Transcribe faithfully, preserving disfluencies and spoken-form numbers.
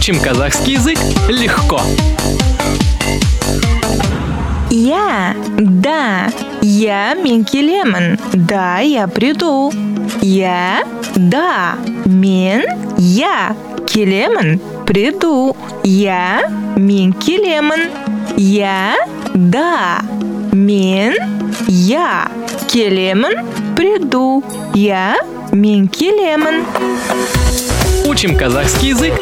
Учим казахский язык легко. Я, да, я мен келемін. Да, я приду. Я, да, мен, я келемін, приду. Я, мен келемін. Я, да, мен, я келемін, приду. Я, мен келемін. Учим казахский язык